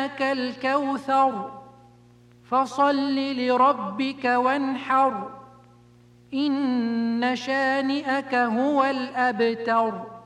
أعطيناك الكوثر فصل لربك وانحر إن شانئك هو الأبتر.